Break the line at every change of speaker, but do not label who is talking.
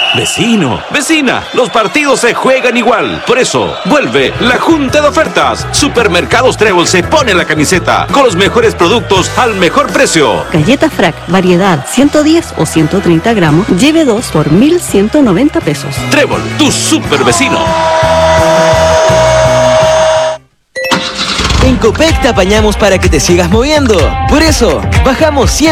Vecino, vecina, los partidos se juegan igual. Por eso, vuelve la Junta de Ofertas. Supermercados Trébol se pone la camiseta con los mejores productos al mejor precio.
Galleta Frac, variedad 110 o 130 gramos, lleve 2 por 1,190 pesos.
Trébol, tu super vecino.
En Copec te apañamos para que te sigas moviendo. Por eso, bajamos 100